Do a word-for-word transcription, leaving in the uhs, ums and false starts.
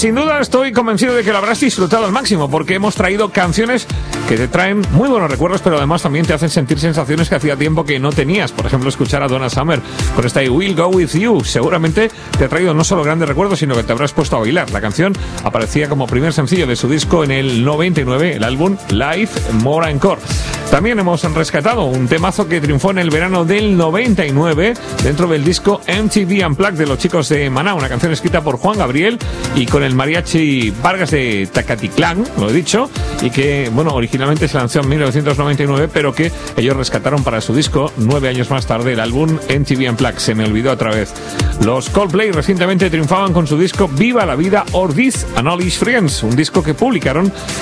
Sin duda estoy convencido de que lo habrás disfrutado al máximo, porque hemos traído canciones que te traen muy buenos recuerdos, pero además también te hacen sentir sensaciones que hacía tiempo que no tenías. Por ejemplo, escuchar a Donna Summer con esta I Will Go With You. Seguramente te ha traído no solo grandes recuerdos, sino que te habrás puesto a bailar. La canción aparecía como primer sencillo de su disco en el noventa y nueve, el álbum Life More Encore. También hemos rescatado un temazo que triunfó en el verano del noventa y nueve dentro del disco M T V Unplugged de los chicos de Maná, una canción escrita por Juan Gabriel y con el mariachi Vargas de Tacatitlán, lo he dicho, y que, bueno, originalmente se lanzó en mil novecientos noventa y nueve, pero que ellos rescataron para su disco nueve años más tarde, el álbum M T V Unplugged. Se me olvidó otra vez. Los Coldplay recientemente triunfaban con su disco Viva la Vida or This and All His Friends, un disco que publicaron